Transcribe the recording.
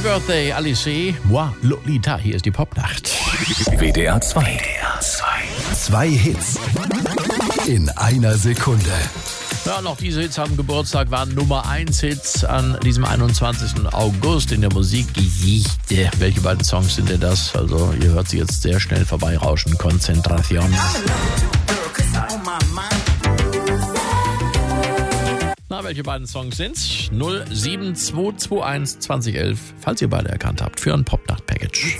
Birthday, Alice. Moi, Lolita. Hier ist die Popnacht. WDR 2. 2 Hits in einer Sekunde. Ja, noch diese Hits haben Geburtstag, waren Nummer 1 Hits an diesem 21. August in der Musikgeschichte. Welche beiden Songs sind denn das? Also, ihr hört sie jetzt sehr schnell vorbeirauschen. Konzentration. Na, welche beiden Songs sind's? 07221 2011, falls ihr beide erkannt habt, für ein Popnacht-Package.